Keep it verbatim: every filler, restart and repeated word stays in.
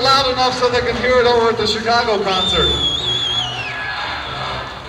loud enough so they can hear it over at the Chicago concert.